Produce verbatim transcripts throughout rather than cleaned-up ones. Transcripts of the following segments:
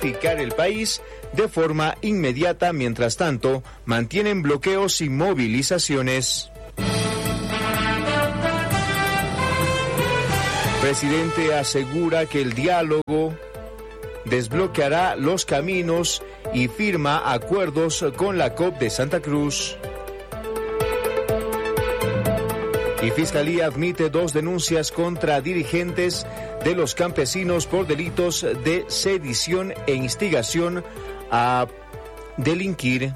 pacificar el país de forma inmediata. Mientras tanto, mantienen bloqueos y movilizaciones. Presidente asegura que el diálogo desbloqueará los caminos y firma acuerdos con la COP de Santa Cruz. Y Fiscalía admite dos denuncias contra dirigentes de los campesinos por delitos de sedición e instigación a delinquir.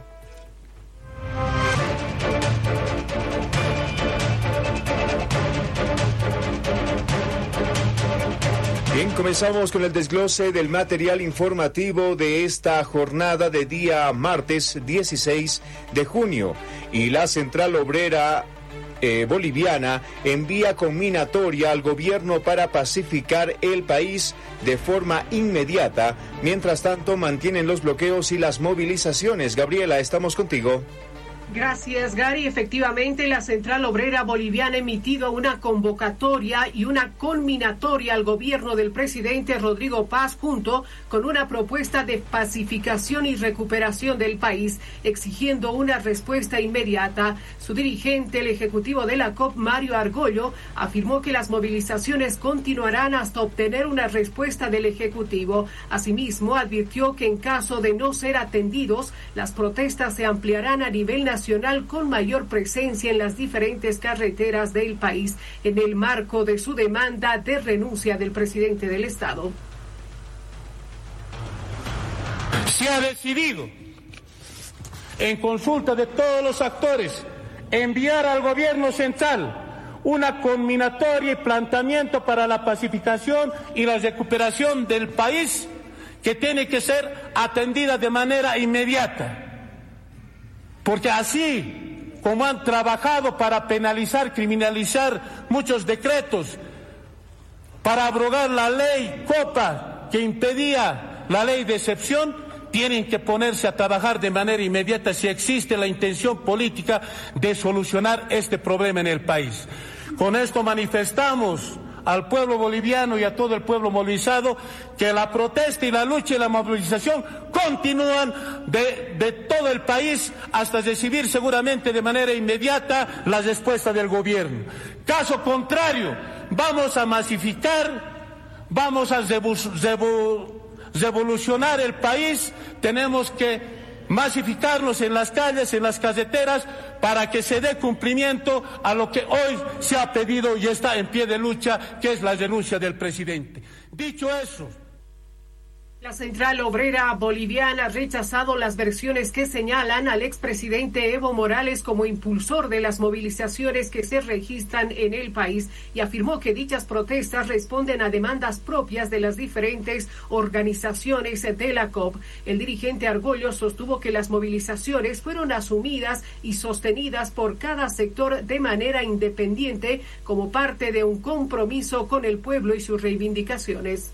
Bien, comenzamos con el desglose del material informativo de esta jornada de día martes dieciséis de junio. Y la Central Obrera eh, Boliviana envía conminatoria al gobierno para pacificar el país de forma inmediata. Mientras tanto, mantienen los bloqueos y las movilizaciones. Gabriela, estamos contigo. Gracias, Gary. Efectivamente, la Central Obrera Boliviana ha emitido una convocatoria y una conminatoria al gobierno del presidente Rodrigo Paz junto con una propuesta de pacificación y recuperación del país, exigiendo una respuesta inmediata. Su dirigente, el ejecutivo de la COP, Mario Argollo, afirmó que las movilizaciones continuarán hasta obtener una respuesta del Ejecutivo. Asimismo, advirtió que en caso de no ser atendidos, las protestas se ampliarán a nivel nacional nacional con mayor presencia en las diferentes carreteras del país en el marco de su demanda de renuncia del presidente del Estado. Se ha decidido, en consulta de todos los actores, enviar al gobierno central una conminatoria y planteamiento para la pacificación y la recuperación del país que tiene que ser atendida de manera inmediata. Porque así como han trabajado para penalizar, criminalizar muchos decretos, para abrogar la ley Copa que impedía la ley de excepción, tienen que ponerse a trabajar de manera inmediata si existe la intención política de solucionar este problema en el país. Con esto manifestamos al pueblo boliviano y a todo el pueblo movilizado que la protesta y la lucha y la movilización continúan de, de todo el país hasta recibir seguramente de manera inmediata la respuesta del gobierno. Caso contrario, vamos a masificar, vamos a revolucionar el país, tenemos que masificarlos en las calles, en las carreteras, para que se dé cumplimiento a lo que hoy se ha pedido y está en pie de lucha, que es la renuncia del presidente. Dicho eso, la Central Obrera Boliviana ha rechazado las versiones que señalan al expresidente Evo Morales como impulsor de las movilizaciones que se registran en el país y afirmó que dichas protestas responden a demandas propias de las diferentes organizaciones de la COP. El dirigente Argollo sostuvo que las movilizaciones fueron asumidas y sostenidas por cada sector de manera independiente como parte de un compromiso con el pueblo y sus reivindicaciones.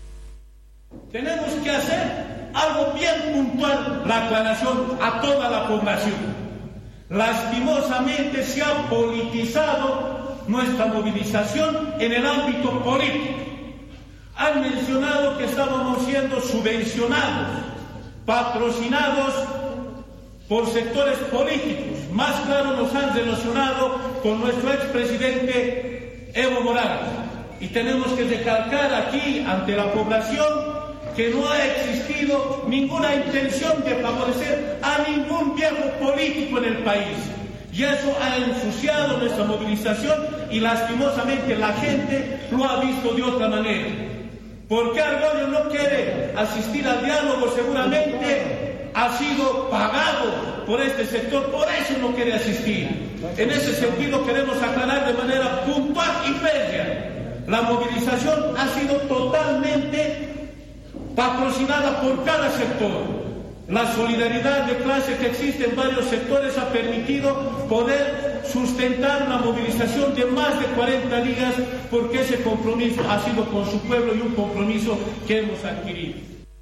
Tenemos que hacer algo bien puntual, la aclaración a toda la población. Lastimosamente se ha politizado nuestra movilización en el ámbito político. Han mencionado que estábamos siendo subvencionados, patrocinados por sectores políticos. Más claro nos han relacionado con nuestro expresidente Evo Morales. Y tenemos que recalcar aquí ante la población que no ha existido ninguna intención de favorecer a ningún viejo político en el país. Y eso ha ensuciado nuestra movilización y lastimosamente la gente lo ha visto de otra manera. ¿Por qué Argollo no quiere asistir al diálogo? Seguramente ha sido pagado por este sector, por eso no quiere asistir. En ese sentido queremos aclarar de manera puntual y férrea. La movilización ha sido totalmente patrocinada por cada sector. La solidaridad de clase que existe en varios sectores ha permitido poder sustentar una movilización de más de cuarenta días, porque ese compromiso ha sido con su pueblo y un compromiso que hemos adquirido.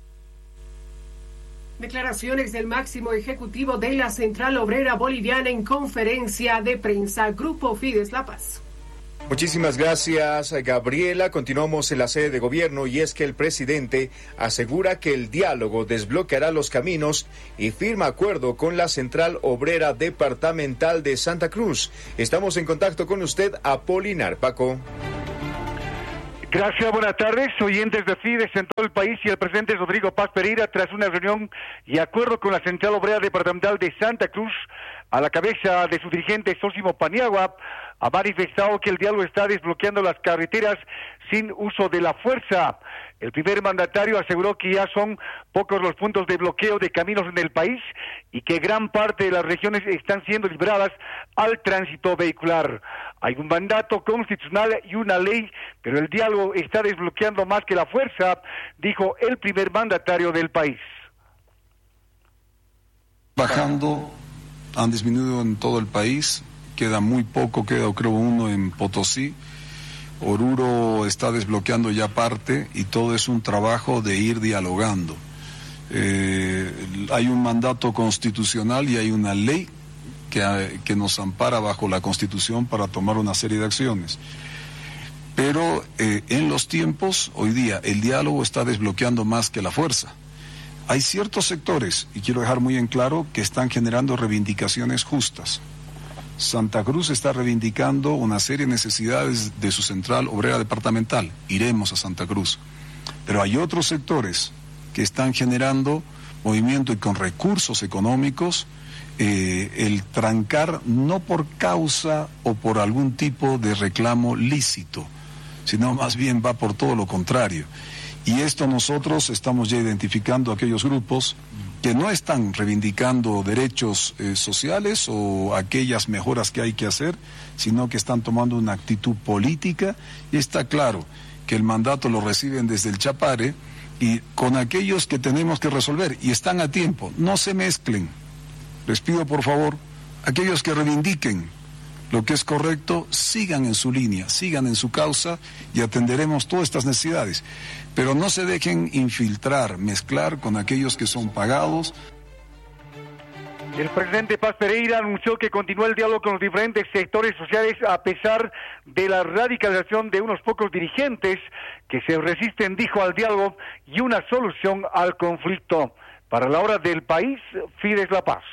Declaraciones del máximo ejecutivo de la Central Obrera Boliviana en conferencia de prensa. Grupo Fides La Paz. Muchísimas gracias, Gabriela. Continuamos en la sede de gobierno y es que el presidente asegura que el diálogo desbloqueará los caminos y firma acuerdo con la Central Obrera Departamental de Santa Cruz. Estamos en contacto con usted, Apolinar. Paco. Gracias, buenas tardes, oyentes de Fides en todo el país y el presidente Rodrigo Paz Pereira, tras una reunión y acuerdo con la Central Obrera Departamental de Santa Cruz, a la cabeza de su dirigente Sósimo Paniagua, ha manifestado que el diálogo está desbloqueando las carreteras sin uso de la fuerza. El primer mandatario aseguró que ya son pocos los puntos de bloqueo de caminos en el país y que gran parte de las regiones están siendo libradas al tránsito vehicular. Hay un mandato constitucional y una ley, pero el diálogo está desbloqueando más que la fuerza, dijo el primer mandatario del país. Bajando, han disminuido en todo el país, queda muy poco, queda creo uno en Potosí. Oruro está desbloqueando ya parte y todo es un trabajo de ir dialogando. Eh, hay un mandato constitucional y hay una ley que, que nos ampara bajo la Constitución para tomar una serie de acciones. Pero eh, en los tiempos, hoy día, el diálogo está desbloqueando más que la fuerza. Hay ciertos sectores, y quiero dejar muy en claro, que están generando reivindicaciones justas. Santa Cruz está reivindicando una serie de necesidades de su Central Obrera Departamental. Iremos a Santa Cruz. Pero hay otros sectores que están generando movimiento y con recursos económicos, eh, el trancar no por causa o por algún tipo de reclamo lícito, sino más bien va por todo lo contrario. Y esto nosotros estamos ya identificando aquellos grupos que no están reivindicando derechos eh, sociales o aquellas mejoras que hay que hacer, sino que están tomando una actitud política, y está claro que el mandato lo reciben desde el Chapare y con aquellos que tenemos que resolver, y están a tiempo, no se mezclen. Les pido por favor, aquellos que reivindiquen lo que es correcto, sigan en su línea, sigan en su causa y atenderemos todas estas necesidades. Pero no se dejen infiltrar, mezclar con aquellos que son pagados. El presidente Paz Pereira anunció que continúa el diálogo con los diferentes sectores sociales a pesar de la radicalización de unos pocos dirigentes que se resisten, dijo, al diálogo y una solución al conflicto. Para la hora del país, Fides La Paz.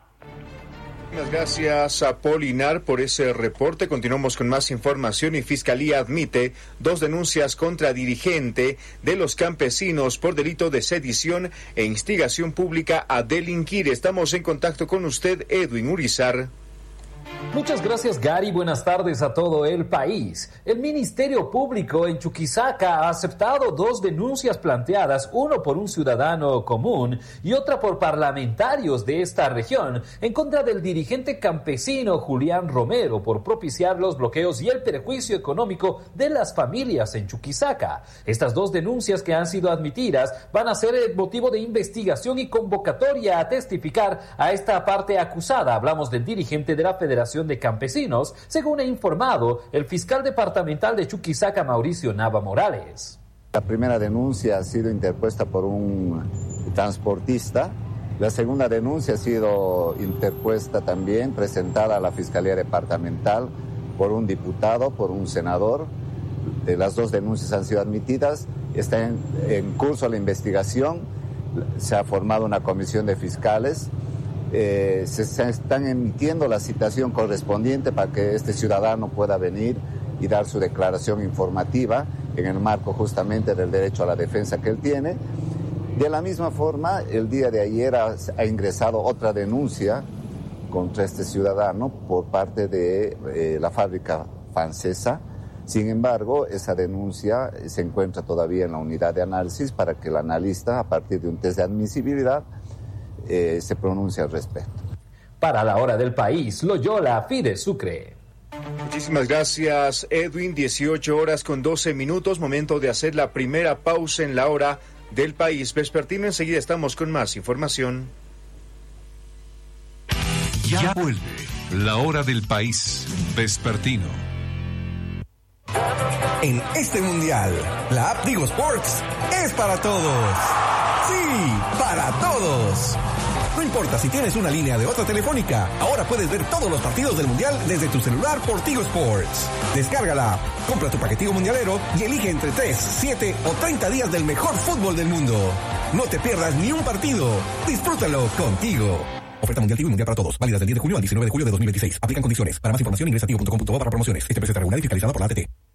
Muchas gracias, Apolinar, por ese reporte. Continuamos con más información y Fiscalía admite dos denuncias contra dirigente de los campesinos por delito de sedición e instigación pública a delinquir. Estamos en contacto con usted, Edwin Urizar. Muchas gracias, Gary. Buenas tardes a todo el país. El Ministerio Público en Chuquisaca ha aceptado dos denuncias planteadas, uno por un ciudadano común y otra por parlamentarios de esta región, en contra del dirigente campesino Julián Romero por propiciar los bloqueos y el perjuicio económico de las familias en Chuquisaca. Estas dos denuncias que han sido admitidas van a ser el motivo de investigación y convocatoria a testificar a esta parte acusada. Hablamos del dirigente de la Federación de Campesinos, según ha informado el fiscal departamental de Chuquisaca, Mauricio Nava Morales. La primera denuncia ha sido interpuesta por un transportista. La segunda denuncia ha sido interpuesta también, presentada a la Fiscalía Departamental por un diputado, por un senador. De las dos denuncias han sido admitidas. Está en, en curso la investigación. Se ha formado una comisión de fiscales. Eh, se, se están emitiendo la citación correspondiente para que este ciudadano pueda venir y dar su declaración informativa en el marco justamente del derecho a la defensa que él tiene. De la misma forma, el día de ayer ha, ha ingresado otra denuncia contra este ciudadano por parte de eh, la fábrica francesa. Sin embargo, esa denuncia se encuentra todavía en la unidad de análisis para que el analista, a partir de un test de admisibilidad, Eh, se pronuncia al respecto. Para la hora del país, Loyola, Fides Sucre. Muchísimas gracias, Edwin. dieciocho horas con doce minutos, momento de hacer la primera pausa en la hora del país vespertino. Enseguida estamos con más información. Ya vuelve la hora del país vespertino. En este mundial, la app Tigo Sports es para todos. Sí, para todos. No importa si tienes una línea de otra telefónica, ahora puedes ver todos los partidos del Mundial desde tu celular por Tigo Sports. Descarga la app, compra tu paquetico mundialero y elige entre tres, siete o treinta días del mejor fútbol del mundo. No te pierdas ni un partido. Disfrútalo contigo. Oferta Mundial Tigo y Mundial para todos. Válidas del diez de junio al diecinueve de julio de dos mil veintiséis. Aplican condiciones. Para más información ingresa a tigo punto com punto bo para promociones. Este precio está regulado y fiscalizado por la A T T.